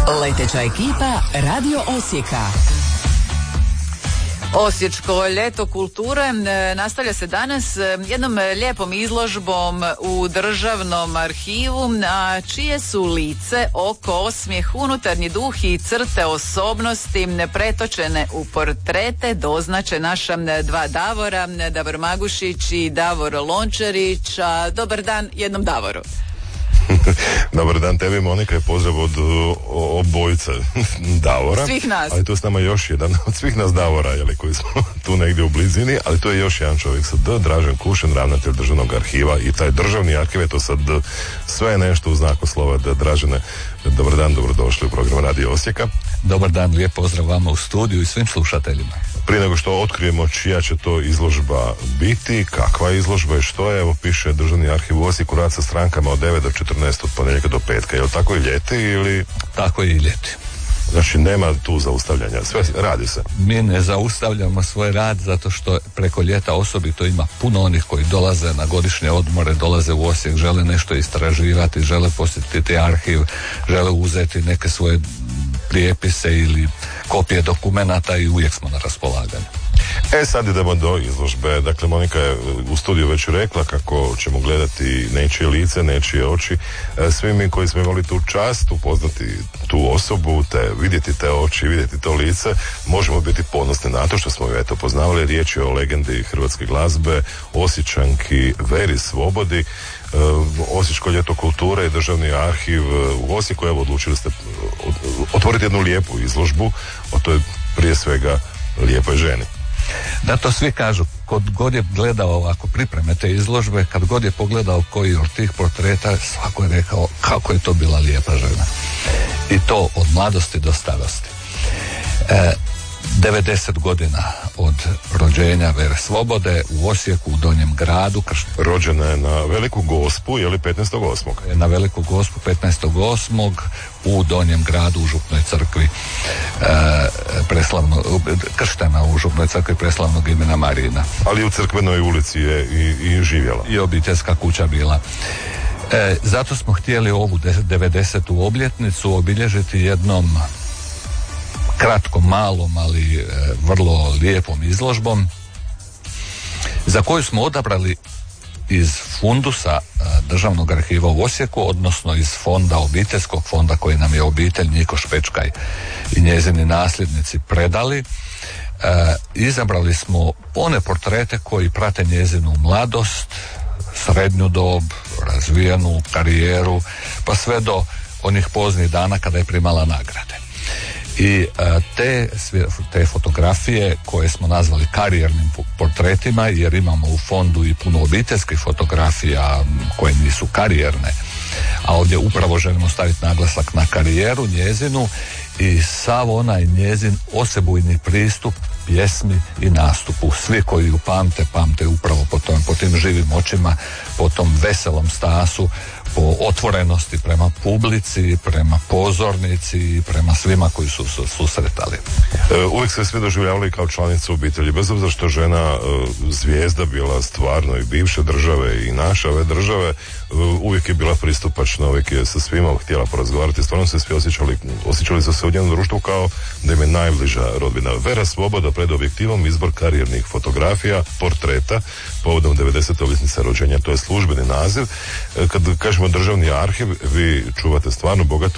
Leteća ekipa Radio Osijeka. Osječko ljeto kulture nastavlja se danas jednom lijepom izložbom u Državnom arhivu, a čije su lice, oko, osmijeh, unutarnji duh i crte osobnosti pretočene u portrete doznače naša dva Davora, Davor Magušić i Davor Lončarić. Dobar dan jednom Davoru. Dobar dan tebi, Monika, i pozdrav od obojice Davora. Svih nas. Ali tu s nama još jedan od svih nas Davora, koji smo tu negdje u blizini, ali to je još jedan čovjek sa D, Dražen Kušen, ravnatelj Državnog arhiva, i taj Državni arhiv je to sad sve je nešto u znaku slova D. Dražene, dobar dan, dobrodošli u program Radio Osijeka. Dobar dan, lijep pozdrav vama u studiju i svim slušateljima. Prije nego što otkrijemo čija će to izložba biti, kakva je izložba i što je, evo piše Državni arhiv u Osijeku, rad sa strankama od 9 do 14 od ponedjeljka do petka. Je li tako i ljeti ili? Tako i ljeti. Znači nema tu zaustavljanja, sve radi se. Mi ne zaustavljamo svoj rad zato što preko ljeta osobito ima puno onih koji dolaze na godišnje odmore, dolaze u Osijek, žele nešto istraživati, žele posjetiti arhiv, žele uzeti neke svoje prijepise ili kopije dokumenata i uvijek smo na raspolaganju. Sad idemo do izložbe. Dakle, Monika je u studiju već rekla kako ćemo gledati nečije lice, nečije oči. Svi mi koji smo imali tu čast upoznati tu osobu, vidjeti te oči, vidjeti to lice, možemo biti ponosni na to što smo ju poznavali. Riječ je o legendi hrvatske glazbe, Osječanki Veri Svobodi. Osječko ljeto kulture i Državni arhiv u Osijeku, evo, odlučili ste otvoriti jednu lijepu izložbu o toj prije svega lijepoj ženi. Da, to svi kažu, kod god je gledao ovako pripreme te izložbe, kad god je pogledao koji od tih portreta, svako je rekao kako je to bila lijepa žena. I to od mladosti do starosti. 90 godina od rođenja Vere Svobode u Osijeku, u Donjem gradu. Rođena je na Veliku Gospu, je li 15.8.? Na Veliku Gospu 15.8. u Donjem gradu, u Župnoj crkvi, krštena u Župnoj crkvi preslavnog imena Marina. Ali u Crkvenoj ulici je i živjela. I obiteljska kuća bila. Zato smo htjeli ovu 90. obljetnicu obilježiti jednom kratkom, malom, ali vrlo lijepom izložbom, za koju smo odabrali iz fundusa Državnog arhiva u Osijeku, odnosno iz fonda, obiteljskog fonda koji nam je obitelj Niko Špečkaj i njezini nasljednici predali. Izabrali smo one portrete koji prate njezinu mladost, srednju dob, razvijenu karijeru, pa sve do onih poznih dana kada je primala nagrade. I te fotografije koje smo nazvali karijernim portretima, jer imamo u fondu i puno obiteljskih fotografija koje nisu karijerne, a ovdje upravo želimo staviti naglasak na karijeru njezinu i sav onaj njezin osebujni pristup pjesmi i nastupu. Svi koji ju pamte upravo po tim živim očima, po tom veselom stasu, po otvorenosti prema publici, prema pozornici, prema svima koji su se susretali. Uvijek se svi doživljavali kao članica obitelji, bez obzira što žena zvijezda bila stvarno i bivše države i naše ove države, uvijek je bila pristupačna, uvijek je sa svima htjela porazgovarati, stvarno se svi osjećali su se u njenom društvu kao da im je najbliža rodbina. Vera Svoboda pred objektivom, izbor karijernih fotografija, portreta povodom 90. obljetnice rođenja, to je službeni naziv. Kad kažemo Državni arhiv, vi čuvate stvarno bogatu